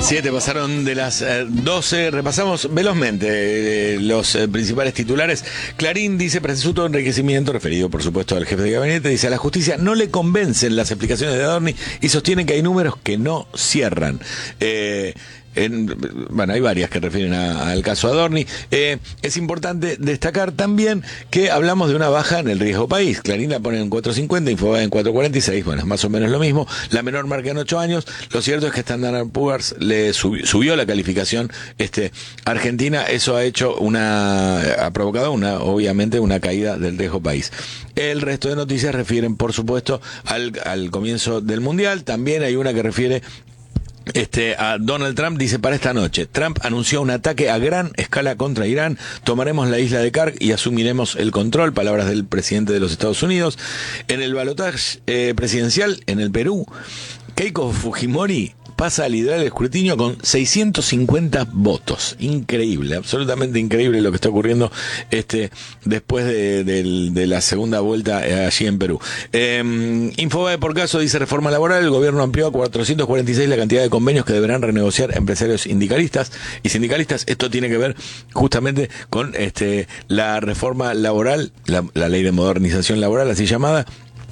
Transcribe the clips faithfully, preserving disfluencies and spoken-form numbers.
Siete pasaron de las eh, doce, repasamos velozmente eh, los eh, principales titulares. Clarín dice presunto enriquecimiento, referido por supuesto al jefe de gabinete, dice a la justicia no le convencen las explicaciones de Adorni y sostienen que hay números que no cierran. Eh, En, bueno, hay varias que refieren a, al caso Adorni. Eh, es importante destacar también que hablamos de una baja en el riesgo país. Clarín la pone en cuatro cincuenta, Infobae en cuatro cuarenta y seis, bueno, es más o menos lo mismo. La menor marca en ocho años. Lo cierto es que Standard and Poor's le subió, subió la calificación este, Argentina. Eso ha hecho una, ha provocado una, obviamente, una caída del riesgo país. El resto de noticias refieren, por supuesto, al, al comienzo del Mundial. También hay una que refiere Este, a Donald Trump, dice para esta noche, Trump anunció un ataque a gran escala contra Irán, tomaremos la isla de Karg y asumiremos el control, palabras del presidente de los Estados Unidos. En el balotaje eh, presidencial en el Perú, Keiko Fujimori pasa a liderar el escrutinio con seiscientos cincuenta votos. Increíble, absolutamente increíble lo que está ocurriendo este después de, de, de la segunda vuelta allí en Perú. Eh, Infobae por caso dice reforma laboral, el gobierno amplió a cuatrocientos cuarenta y seis la cantidad de convenios que deberán renegociar empresarios sindicalistas y sindicalistas. Esto tiene que ver justamente con este la reforma laboral, la, la ley de modernización laboral así llamada,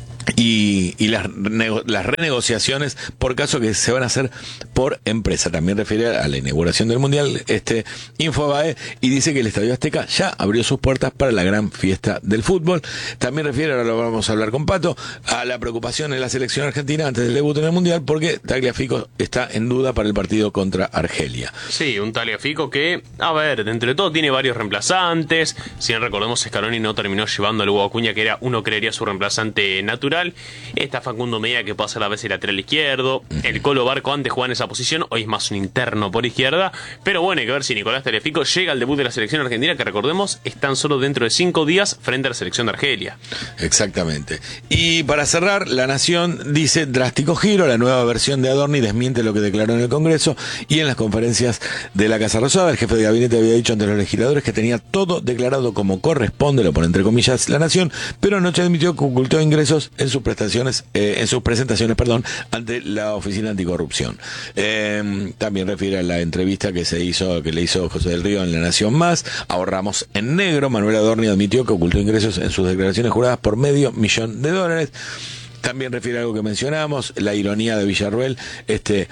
y, y las, las renegociaciones por caso que se van a hacer por empresa. También refiere a la inauguración del Mundial este Infobae y dice que el Estadio Azteca ya abrió sus puertas para la gran fiesta del fútbol. También refiere, ahora lo vamos a hablar con Pato, a la preocupación en la selección argentina antes del debut en el Mundial porque Tagliafico está en duda para el partido contra Argelia. Sí, un Tagliafico que, a ver, dentro de todo tiene varios reemplazantes. Si bien recordemos, Scaloni no terminó llevando a Hugo Acuña, que era, uno creería, su reemplazante natural. Está Facundo Medina, que pasa a la vez el lateral izquierdo. El Colo Barco antes jugaba en esa posición, hoy es más un interno por izquierda. Pero bueno, hay que ver si Nicolás Tagliafico llega al debut de la selección argentina, que recordemos, están solo dentro de cinco días frente a la selección de Argelia. Exactamente. Y para cerrar, La Nación dice drástico giro, la nueva versión de Adorni desmiente lo que declaró en el Congreso y en las conferencias de la Casa Rosada. El jefe de gabinete había dicho ante los legisladores que tenía todo declarado como corresponde, lo pone entre comillas La Nación, pero anoche admitió que ocultó ingresos en sus prestaciones, eh, en sus presentaciones, perdón, ante la Oficina Anticorrupción. Eh, también refiere a la entrevista que se hizo, que le hizo José del Río en La Nación Más. Ahorramos en negro. Manuel Adorni admitió que ocultó ingresos en sus declaraciones juradas por medio millón de dólares. También refiere a algo que mencionamos, la ironía de Villarruel, este,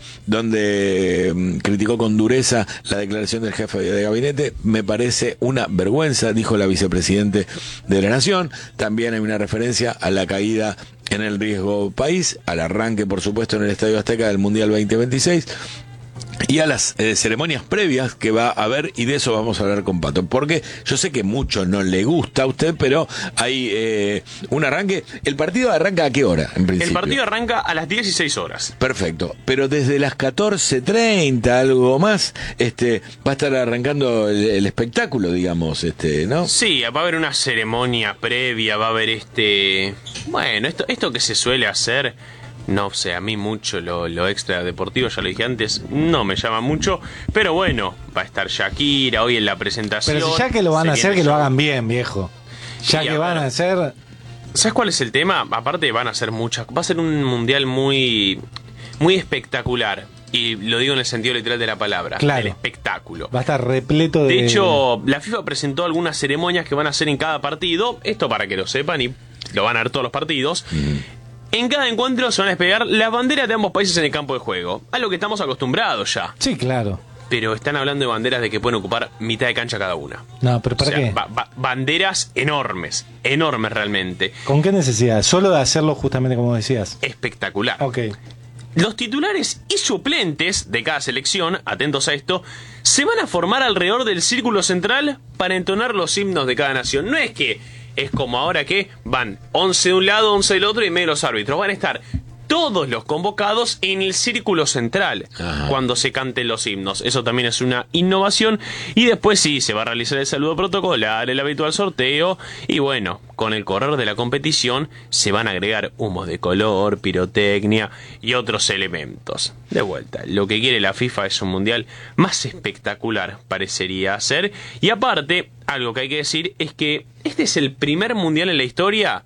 donde eh, criticó con dureza la declaración del jefe de gabinete. Me parece una vergüenza, dijo la vicepresidente de la Nación. También hay una referencia a la caída en el riesgo país, al arranque, por supuesto, en el Estadio Azteca del Mundial veinte veintiséis. Y a las eh, ceremonias previas que va a haber, y de eso vamos a hablar con Pato, porque yo sé que mucho no le gusta a usted, pero hay eh, un arranque. ¿El partido arranca a qué hora, en principio? El partido arranca a las dieciséis horas. Perfecto, pero desde las catorce treinta, algo más, este, va a estar arrancando el, el espectáculo, digamos, este, ¿no? Sí, va a haber una ceremonia previa, va a haber este... Bueno, esto, esto que se suele hacer... No sé, a mí mucho lo, lo extra deportivo, ya lo dije antes, no me llama mucho. Pero bueno, va a estar Shakira hoy en la presentación. Pero si ya que lo van a hacer, que lo hagan bien, viejo. Ya que van a hacer... ¿Sabes cuál es el tema? Aparte van a ser muchas... Va a ser un mundial muy, muy espectacular. Y lo digo en el sentido literal de la palabra. Claro. El espectáculo. Va a estar repleto de... De hecho, la FIFA presentó algunas ceremonias que van a hacer en cada partido. Esto para que lo sepan y lo van a ver todos los partidos. Mm. En cada encuentro se van a despegar las banderas de ambos países en el campo de juego, a lo que estamos acostumbrados ya. Sí, claro. Pero están hablando de banderas de que pueden ocupar mitad de cancha cada una. No, pero ¿para o sea, qué? Ba ba banderas enormes, enormes realmente. ¿Con qué necesidad? Solo de hacerlo justamente como decías. Espectacular. Ok. Los titulares y suplentes de cada selección, atentos a esto, se van a formar alrededor del círculo central para entonar los himnos de cada nación. No es que... Es como ahora que van once de un lado, once del otro y medio los árbitros. Van a estar todos los convocados en el círculo central. Ajá. Cuando se canten los himnos. Eso también es una innovación. Y después sí, se va a realizar el saludo protocolar, el habitual sorteo. Y bueno, con el correr de la competición se van a agregar humos de color, pirotecnia y otros elementos. De vuelta, lo que quiere la FIFA es un mundial más espectacular, parecería ser. Y aparte, algo que hay que decir es que este es el primer mundial en la historia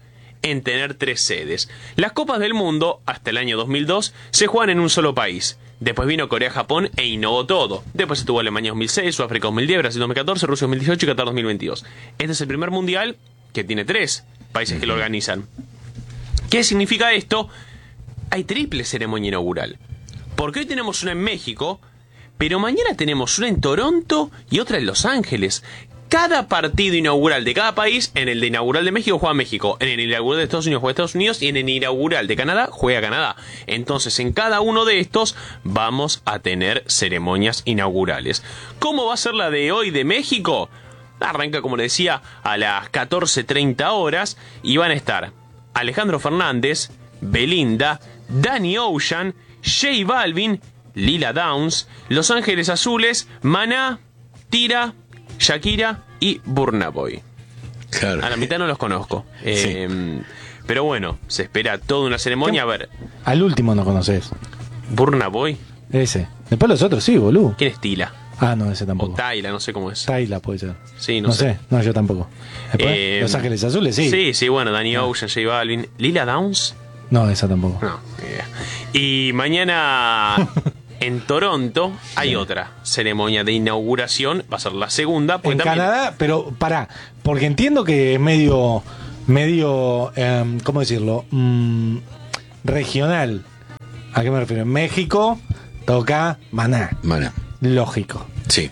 en tener tres sedes. Las Copas del Mundo, hasta el año dos mil dos, se juegan en un solo país. Después vino Corea-Japón e innovó todo. Después estuvo Alemania dos mil seis, Sudáfrica dos mil diez, Brasil dos mil catorce, Rusia dos mil dieciocho y Qatar dos mil veintidós. Este es el primer mundial que tiene tres países que lo organizan. ¿Qué significa esto? Hay triple ceremonia inaugural. Porque hoy tenemos una en México, pero mañana tenemos una en Toronto y otra en Los Ángeles. Cada partido inaugural de cada país, en el de inaugural de México juega México, en el inaugural de Estados Unidos juega Estados Unidos y en el inaugural de Canadá juega Canadá. Entonces, en cada uno de estos vamos a tener ceremonias inaugurales. ¿Cómo va a ser la de hoy de México? Arranca, como les decía, a las catorce treinta horas y van a estar Alejandro Fernández, Belinda, Danny Ocean, J Balvin, Lila Downs, Los Ángeles Azules, Maná, Tira, Shakira y Burna Boy. Claro. A la mitad no los conozco. Sí. Eh, pero bueno, se espera toda una ceremonia. A ver, Al último no conoces. Burna Boy. Ese. Después los otros sí, boludo. ¿Quién es Tila? Ah, no, ese O tampoco. Taila, no sé cómo es. Taila puede ser. Sí, no, No sé. sé. No, yo tampoco. Después, Eh, Los Ángeles Azules, sí. Sí, sí, bueno, Danny Ocean, J Balvin. Lila Downs. No, esa tampoco. No, ni idea. Y mañana en Toronto hay otra ceremonia de inauguración. Va a ser la segunda. En también- Canadá, pero pará, porque entiendo que es medio, medio, eh, ¿cómo decirlo? Mm, regional. ¿A qué me refiero? En México toca Maná, Bueno, lógico. sí.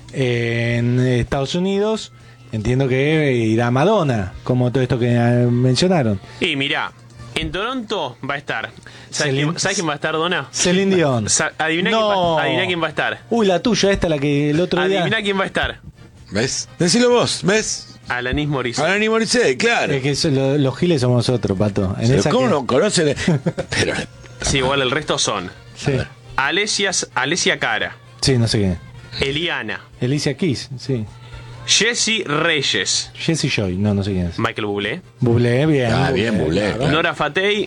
En Estados Unidos entiendo que irá Madonna, como todo esto que eh, mencionaron. Y mirá, en Toronto va a estar. ¿Sabes, Celine- quién, ¿sabes quién va a estar, Donna? Celine Dion. Sa- Adivina, No. quién va, adivina quién va a estar. Uy, la tuya, esta la que el otro día. Adivina quién va a estar. ¿Ves? Decilo vos, ¿ves? Alanis Morissette. Alanis Morissette, claro. Es que eso, lo- los giles somos nosotros, pato. En Pero esa ¿cómo que- no conocen? Pero, Sí, igual el resto son Sí. Alessia, Alessia Cara, Sí, no sé qué. Eliana, Alicia Keys, sí. Jessie Reyes, Jesse Joy, no, no sé quién es. Michael Bublé, Bublé, bien. Ah, bien, Bublé, claro. claro. Nora Fatey,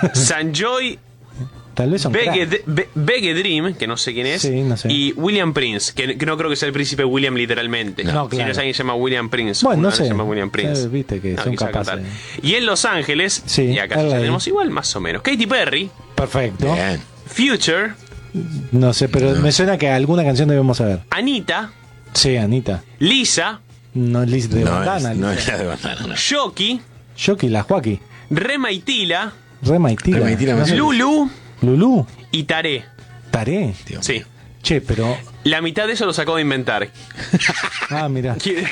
Sanjoy, Tal vez son Bege, crack. Be- Bege Dream, que no sé quién es, Sí, no sé. y William Prince, que, que no creo que sea el príncipe William literalmente. No, Si claro. no es alguien que se llama William Prince. Bueno, no uno sé. Se llama William Prince. Eh, viste que son quizá capaces. cantar. Y en Los Ángeles, Sí, y acá L A. ya tenemos igual, más o menos. Katy Perry, Perfecto. bien. Future, No sé, pero me suena que alguna canción debemos saber. Anita, Sí, Anita. Lisa, No es Liz de No, Bandana. es, no Lisa. es la de bandana, no. Shoki, Shoki, la Joaquí. Rema y Tila, Rema y Tila. Rema y Tila, No sé. Lulu Lulú. y Taré. Taré. Dios Sí. mío. Che, pero. La mitad de eso los acabo de inventar. Ah, mira.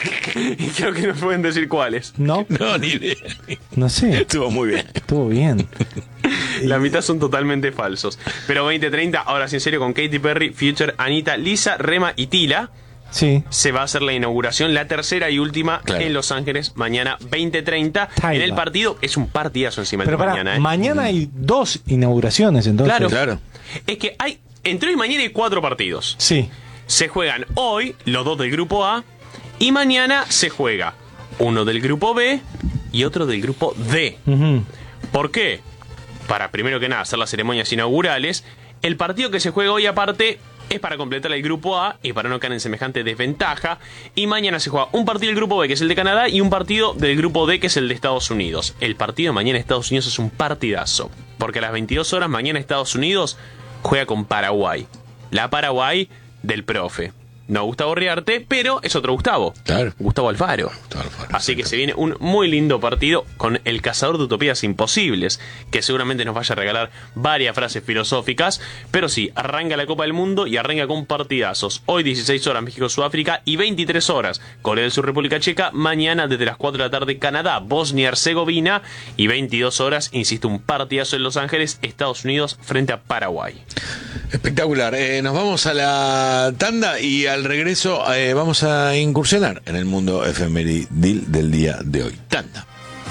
Y creo que no pueden decir cuáles. No, No, ni idea. no sé. Estuvo muy bien. Estuvo bien. La mitad son totalmente falsos. Pero veinte treinta, ahora sí en serio, con Katy Perry, Future, Anita, Lisa, Rema y Tila, Sí. se va a hacer la inauguración, la tercera y última Claro. en Los Ángeles, mañana veinte treinta. Tila. En el partido, es un partidazo encima el Pero de para, mañana. ¿eh? mañana hay dos inauguraciones, entonces. Claro. Claro. Es que hay, entre hoy y mañana hay cuatro partidos. Sí. Se juegan hoy los dos del grupo A y mañana se juega uno del grupo B y otro del grupo D. Ujú. ¿Por qué? Para primero que nada hacer las ceremonias inaugurales. El partido que se juega hoy aparte es para completar el grupo A y para no caer en semejante desventaja. Y mañana se juega un partido del grupo B, que es el de Canadá, y un partido del grupo D, que es el de Estados Unidos. El partido de mañana de Estados Unidos es un partidazo, porque a las veintidós horas mañana Estados Unidos juega con Paraguay. La Paraguay del profe. No Gustavo Riarte, pero es otro Gustavo. Claro. Gustavo Alfaro. Gustavo Alfaro, Así que exacto. se viene un muy lindo partido con el cazador de utopías imposibles, que seguramente nos vaya a regalar varias frases filosóficas. Pero sí, arranca la Copa del Mundo y arranca con partidazos. Hoy dieciséis horas México-Sudáfrica y veintitrés horas Corea del Sur, República Checa. Mañana desde las cuatro de la tarde Canadá, Bosnia-Herzegovina. Y veintidós horas, insisto, un partidazo en Los Ángeles, Estados Unidos frente a Paraguay. Espectacular. Eh, nos vamos a la tanda y al regreso eh, vamos a incursionar en el mundo efemeridil del día de hoy. Tanda.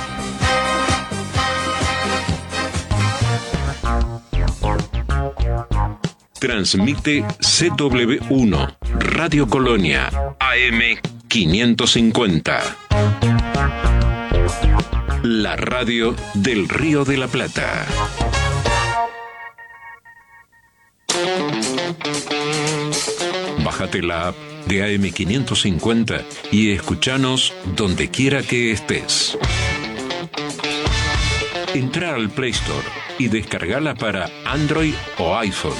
Transmite C W uno, Radio Colonia, A M quinientos cincuenta. La radio del Río de la Plata. Bájate la app de A M quinientos cincuenta y escúchanos donde quiera que estés. Entra al Play Store y descargala para Android o iPhone.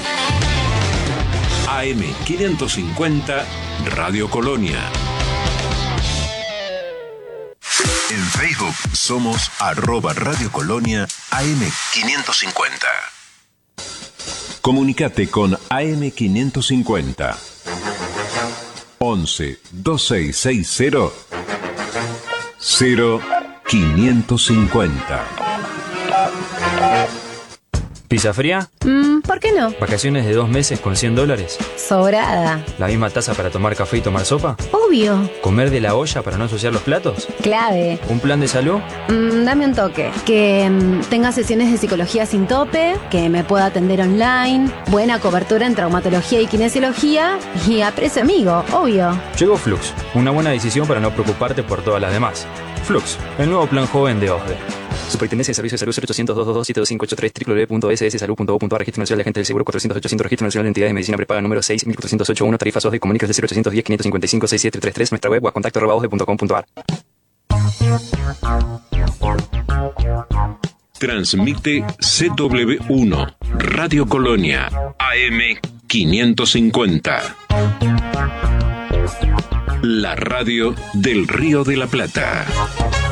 A M quinientos cincuenta Radio Colonia. En Facebook somos arroba Radio Colonia A M quinientos cincuenta. Comunicate con A M quinientos cincuenta. once veintiséis sesenta cero quinientos cincuenta. ¿Pizza fría? Mm, ¿por qué no? ¿Vacaciones de dos meses con cien dólares? Sobrada. ¿La misma taza para tomar café y tomar sopa? Obvio. ¿Comer de la olla para no ensuciar los platos? Clave. ¿Un plan de salud? Mm, dame un toque. Que mm, tenga sesiones de psicología sin tope, que me pueda atender online, buena cobertura en traumatología y kinesiología y a precio amigo, obvio. Llegó Flux, una buena decisión para no preocuparte por todas las demás. Flux, el nuevo plan joven de O S D E. Superintendencia de Servicios de Salud cero ochocientos, doscientos veintidós, siete dos cinco ocho tres, doble u doble u doble u punto s s salud punto o punto a r, Registro Nacional de Agentes del Seguro cuatrocientos ochocientos, Registro Nacional de Entidades de Medicina Prepaga número seis mil cuatrocientos ochenta y uno, tarifas O S D E, comunicas de cero ochocientos diez, quinientos cincuenta y cinco, sesenta y siete treinta y tres, nuestra web o a contacto arroba osde punto com punto a r. Transmite C W uno Radio Colonia A M quinientos cincuenta. La radio del Río de la Plata.